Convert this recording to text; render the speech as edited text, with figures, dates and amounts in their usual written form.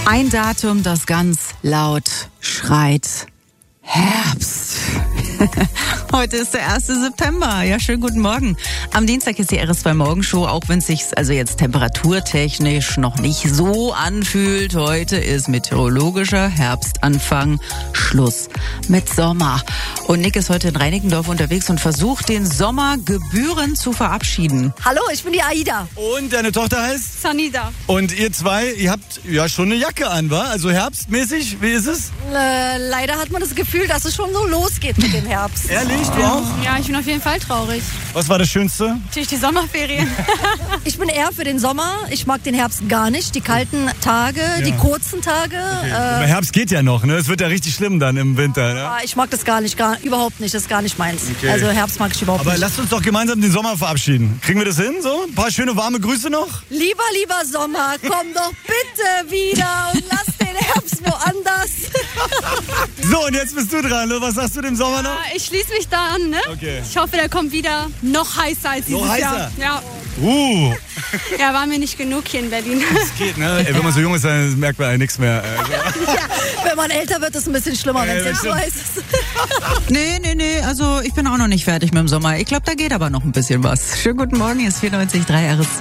Ein Datum, das ganz laut schreit: Herbst. Heute ist der 1. September. Ja, schönen guten Morgen. Am Dienstag ist die RS2 Morgenshow, auch wenn es sich also jetzt temperaturtechnisch noch nicht so anfühlt. Heute ist meteorologischer Herbstanfang, Schluss mit Sommer. Und Nick ist heute in Reinickendorf unterwegs und versucht, den Sommer gebührend zu verabschieden. Hallo, ich bin die Aida. Und deine Tochter heißt? Sanida. Und ihr zwei, ihr habt ja schon eine Jacke an, wa? Also herbstmäßig, wie ist es? Leider hat man das Gefühl, dass es schon so losgeht mit dem Herbst. Ehrlich, du auch? Ja, ich bin auf jeden Fall traurig. Was war das Schönste? Natürlich die Sommerferien. Ich bin eher für den Sommer. Ich mag den Herbst gar nicht. Die kalten Tage, die kurzen Tage. Aber Herbst geht ja noch, ne? Es wird ja richtig schlimm dann im Winter, ne? Ich mag das überhaupt nicht. Das ist gar nicht meins. Okay. Also Herbst mag ich überhaupt Aber nicht. lasst uns doch gemeinsam den Sommer verabschieden. Kriegen wir das hin, so? Ein paar schöne warme Grüße noch? Lieber Sommer, komm doch bitte wieder und lass den Herbst woanders. So, und jetzt bist du dran. Was sagst du dem Sommer noch? Ich schließe mich da an, ne? Okay. Ich hoffe, der kommt wieder noch heißer als dieses heißer? Jahr. Ja. Ja, War mir nicht genug hier in Berlin. das geht, ne? Ey, wenn man so jung ist, dann merkt man nichts mehr. Ja, wenn man älter wird, ist es ein bisschen schlimmer, wenn es jetzt so heiß ist. Nee, also ich bin auch noch nicht fertig mit dem Sommer. Ich glaube, da geht aber noch ein bisschen was. Schönen guten Morgen, hier ist 94.3 RS2.